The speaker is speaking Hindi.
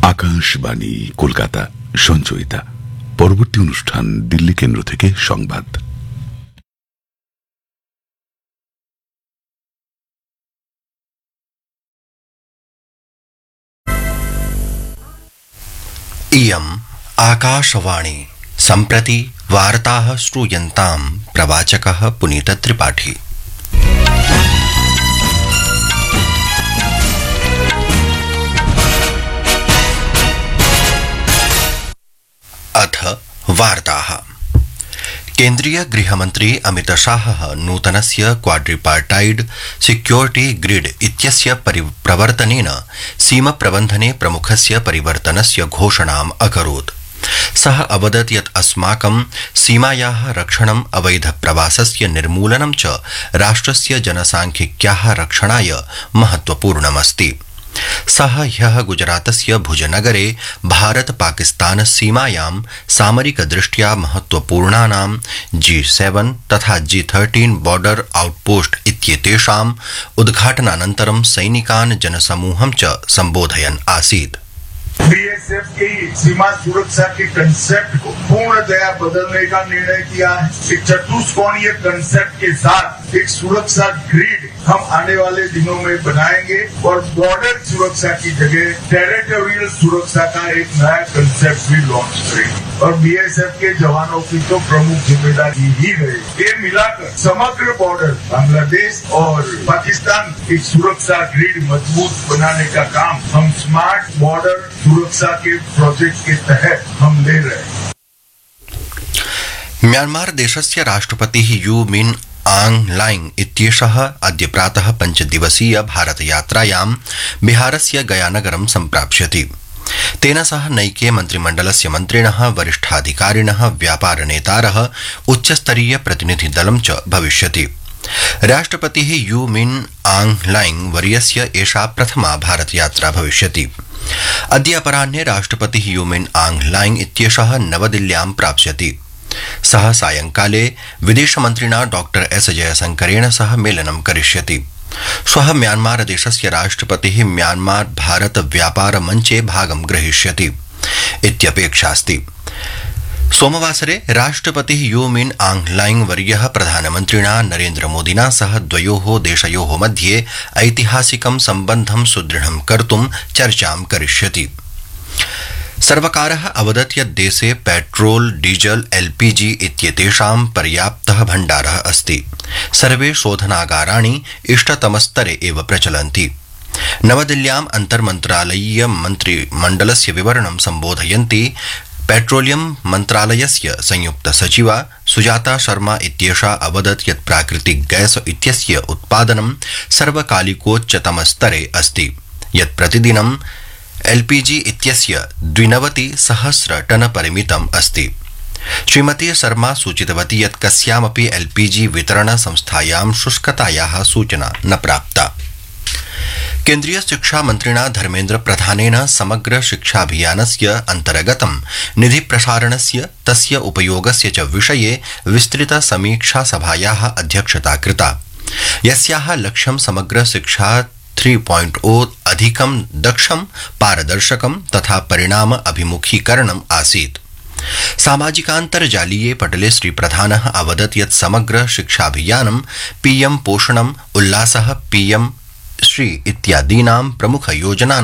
আকাশবাণী কলকাতা সঞ্চয়িতা। পরবর্তী অনুষ্ঠান দিল্লি কেন্দ্র থেকে সংবাদ। इयम् आकाशवाणी। सम्प्रति वार्ताः श्रूयन्ताम्। प्रवाचकः पुनीत त्रिपाठी। अथ वार्ताः। केन्द्रीय गृहमन्त्री अमित शाहः नूतनस्य क्वाड्रिपार्टाइड सिक्योरिटी ग्रिड इत्यस्य प्रवर्तनेन सीमप्रबन्धने प्रमुखस्य परिवर्तनस्य घोषणाम् अकरोत्। सः अवदत् यत् अस्माकं सीमायाः रक्षणम् अवैध प्रवासस्य निर्मूलनं च राष्ट्रस्य जनसांख्यिक्याः रक्षणाय महत्वपूर्णमस्ति। सः ह्यः गुजरातस्य भुजनगरे भारत पाकिस्तान सीमायां सामरिकदृष्ट्या महत्वपूर्णानां G7 तथा G13 बॉर्डर आउटपोस्ट इत्येतेषाम् उद्घाटनानन्तरं सैनिकान् जनसमूहं च संबोधयन् आसीत्। बीएसएफ की सीमा सुरक्षा के कंसेप्ट को पूर्णतया बदलने का निर्णय किया है। एक चतुष्कोणीय कंसेप्ट के साथ एक सुरक्षा ग्रिड हम आने वाले दिनों में बनाएंगे और बॉर्डर सुरक्षा की जगह टेरिटोरियल सुरक्षा का एक नया कंसेप्ट भी लॉन्च करेंगे। और बीएसएफ के जवानों की तो प्रमुख जिम्मेदारी ही रहेगी। ये मिलाकर समग्र बॉर्डर बांग्लादेश और पाकिस्तान एक सुरक्षा ग्रिड मजबूत बनाने का काम हम स्मार्ट बॉर्डर सुरक्षा के प्रोजेक्ट के तहत हम ले रहे हैं। म्यांमार देशस्य राष्ट्रपतिः यू मिन आंग लाइंग इत्येषः अद्य प्रातः 5 दिवसीय भारतयात्रायां बिहारस्य गयानगरं सम्प्राप्स्यति। तेन सह नैके मन्त्रिमण्डलस्य मन्त्रिणः, वरिष्ठाधिकारिणः, व्यापारनेतारः, उच्चस्तरीय प्रतिनिधिदलं च भविष्यति। राष्ट्रपतिः यू मिन आंग लाइंग वर्यस्य एषा प्रथमा भारतयात्रा भविष्यति। अद्य अपराह्ने राष्ट्रपतिः यू मिन आंग लाइंग इत्येषः नवदिल्ल्यां प्राप्स्यति। सः सायंकाले विदेशमन्त्रिणा डॉक्टर एस जयशंकरेण सह मेलनं करिष्यति। श्वः म्यांमार देशस्य राष्ट्रपतिः म्यांमार भारत व्यापार मञ्चे भागं ग्रहीष्यति इत्यपेक्षास्ति। सोमवासरे राष्ट्रपतिः यू मिन आंग लाइंग वर्यः प्रधानमन्त्रिणा नरेन्द्र मोदिना सह द्वयोः देशयोः मध्ये ऐतिहासिकं सम्बन्धं सुदृढं कर्तुं चर्चां करिष्यति। सर्वकारः अवदत् यत् देशे पेट्रोल, डीजल, LPG इत्येतेषां पर्याप्तः भण्डारः अस्ति। सर्वे शोधनागाराणि इष्टतमस्तरे एव प्रचलन्ति। नवदिल्ल्याम् अन्तर्मन्त्रालयीय मन्त्रिमण्डलस्य विवरणं सम्बोधयन्ती पेट्रोलियम मन्त्रालयस्य संयुक्त सचिवा सुजाता शर्मा इत्येषा अवदत् यत् प्राकृतिक गैस इत्यस्य उत्पादनं सर्वकालिकोच्चतमस्तरे अस्ति, यत् प्रतिदिनं LPG इत्यस्य 92,000 टन परिमितम् अस्ति। श्रीमती शर्मा सूचितवती यत् कस्यामपि LPG वितरण संस्थायां शुष्कतायाः सूचना न प्राप्ता। केन्द्रीय शिक्षा मन्त्रिणा धर्मेन्द्र प्रधानेन समग्र शिक्षाभियानस्य अन्तर्गतं निधि प्रसारणस्य, तस्य उपयोगस्य च विषये विस्तृत समीक्षा सभायाः अध्यक्षता कृता, यस्याः लक्ष्यं समग्र शिक्षा 3.0 अधिकं दक्षं, पारदर्शकं तथा परिणाम अभिमुखीकरणम् आसीत्। सामाजिकान्तर्जालीये पटले श्रीप्रधानः अवदत् यत् समग्र शिक्षाभियानं PM पोषणम्, उल्लासः, PM श्री इत्यादीनां प्रमुख योजनानां